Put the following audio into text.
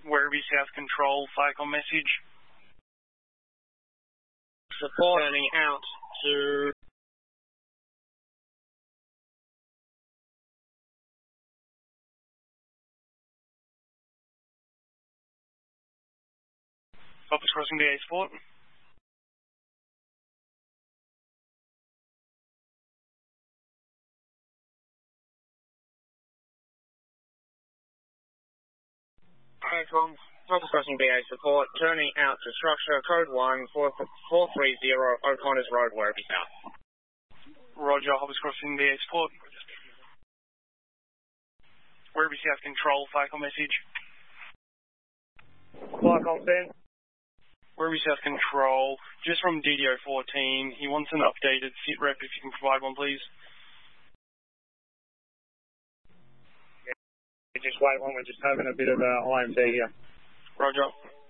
Werribee South Control, FICOM message. Support turning out to... Office crossing BA support. ACOM, Office crossing BA support, turning out to structure, code 1-430 O'Connor's Road, Werribee South. Roger, Office crossing BA support. Werribee South Control, FICOM message. FICOM sent. Werribee South Control, just from DDO 14, he wants an updated sit rep if you can provide one, please. Yeah, just wait one, we're just having a bit of a IMD here. Roger.